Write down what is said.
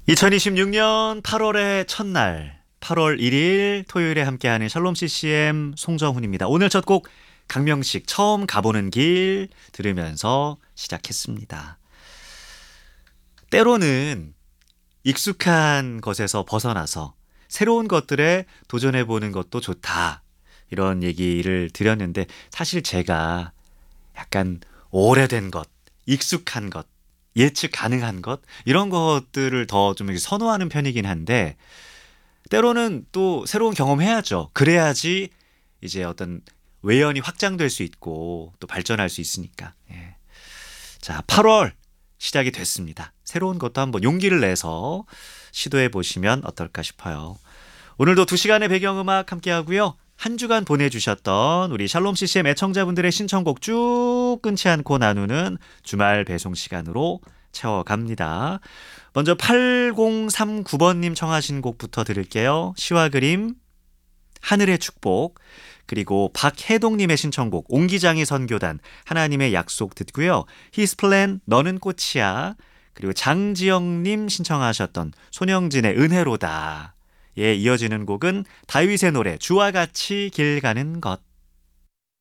2026년 8월의 첫날, 8월 1일 토요일에 함께하는 샬롬 CCM 송정훈입니다. 오늘 첫 곡 강명식 처음 가보는 길 들으면서 시작했습니다. 때로는 익숙한 것에서 벗어나서 새로운 것들에 도전해보는 것도 좋다. 이런 얘기를 드렸는데 사실 제가 약간 오래된 것, 익숙한 것, 예측 가능한 것 이런 것들을 더 좀 선호하는 편이긴 한데 때로는 또 새로운 경험해야죠. 그래야지 이제 어떤 외연이 확장될 수 있고 또 발전할 수 있으니까. 예. 자, 8월 시작이 됐습니다. 새로운 것도 한번 용기를 내서 시도해 보시면 어떨까 싶어요. 오늘도 2시간의 배경음악 함께 하고요. 한 주간 보내주셨던 우리 샬롬 CCM 애청자분들의 신청곡 쭉 끊지 않고 나누는 주말 배송 시간으로 채워갑니다. 먼저 8039번님 청하신 곡부터 들을게요. 시와 그림, 하늘의 축복, 그리고 박혜동님의 신청곡 옹기장의 선교단 하나님의 약속 듣고요. 히스플랜 너는 꽃이야, 그리고 장지영님 신청하셨던 손영진의 은혜로다. 예, 이어지는 곡은 다윗의 노래 주와 같이 길 가는 것.